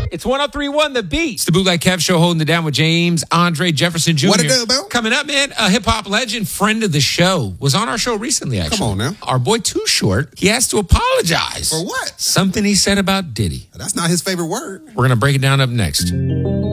It's 103.1 The Beat. It's the Bootleg Kev Show, holding it down with James Andre Jefferson Jr. What it do, Bill? Coming up, man, a hip-hop legend, friend of the show, was on our show recently, actually. Come on now. Our boy Too Short, he has to apologize. For what? Something he said about Diddy. That's not his favorite word. We're going to break it down up next.